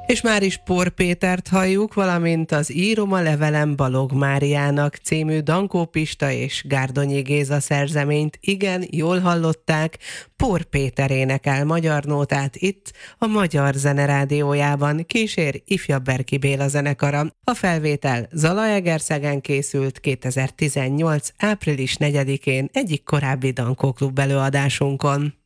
És már is Por Pétert halljuk, valamint az Írom a levelem Balog Máriának című Dankó Pista és Gárdonyi Géza szerzeményt. Igen, jól hallották, Por Péter énekel magyar nótát itt a Magyar Zenerádiójában, kísér Ifjabb Berki Béla zenekara. A felvétel Zalaegerszegen készült 2018. április 4-én egyik korábbi Dankó Klub előadásunkon.